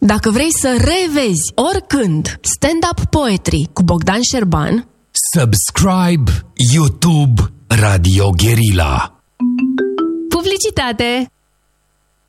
Dacă vrei să revezi oricând stand-up poetry cu Bogdan Șerban, subscribe YouTube Radio Guerilla. publicitate!